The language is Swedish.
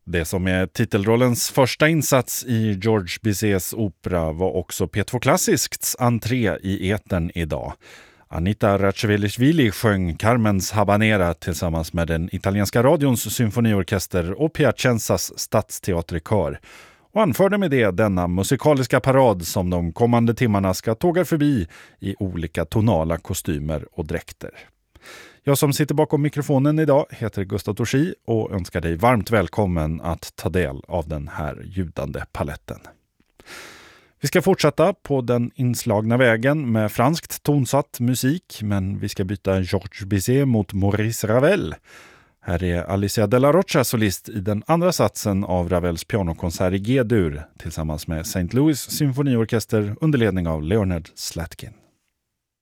Det som är titelrollens första insats i Georges Bizets opera var också P2 Klassisks entré i etern idag. Anita Ratcheveli sjöng Carmens Habanera tillsammans med den italienska radions symfoniorkester och Piacenzas stadsteaterkör och anförde med det denna musikaliska parad som de kommande timmarna ska tåga förbi i olika tonala kostymer och dräkter. Jag som sitter bakom mikrofonen idag heter Gustav Torsi och önskar dig varmt välkommen att ta del av den här ljudande paletten. Vi ska fortsätta på den inslagna vägen med franskt tonsatt musik, men vi ska byta Georges Bizet mot Maurice Ravel. Här är Alicia de la Rocha solist i den andra satsen av Ravels pianokonsert i G-dur tillsammans med St. Louis symfoniorkester under ledning av Leonard Slatkin.